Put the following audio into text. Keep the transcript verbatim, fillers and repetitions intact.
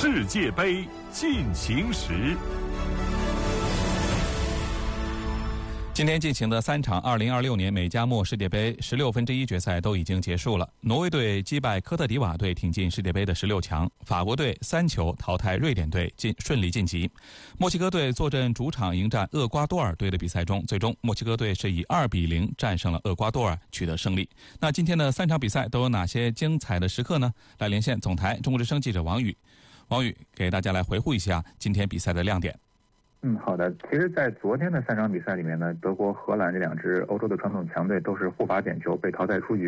世界杯进行时。 今天进行的三场二零二六年美加墨世界杯十六分之一决赛都已经结束了。挪威队击败科特迪瓦队挺进世界杯的十六强，法国队三球淘汰瑞典队进顺利晋级。墨西哥队坐镇主场迎战厄瓜多尔队的比赛中，最终墨西哥队是以二比零战胜了厄瓜多尔，取得胜利。那今天的三场比赛都有哪些精彩的时刻呢？来连线总台中国之声记者王宇，王宇给大家来回顾一下今天比赛的亮点。 嗯，好的。其实，在昨天的三场比赛里面呢，德国、荷兰这两支欧洲的传统强队都是互罚点球被淘汰出局。